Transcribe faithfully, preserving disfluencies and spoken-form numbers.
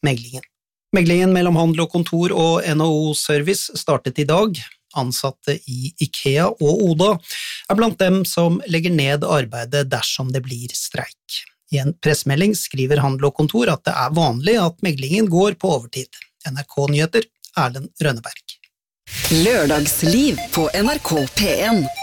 meglingen. Meglingen mellom Handel og Kontor og N H O Service startet i dag. Ansatte i IKEA og Oda er blant dem som legger ned arbeidet dersom det blir streik. I en pressemelding skriver Handel og Kontor at det er vanlig at meglingen går på overtid. N R K Nyheter, Erlend Rønneberg. Lørdagsliv på N R K P en.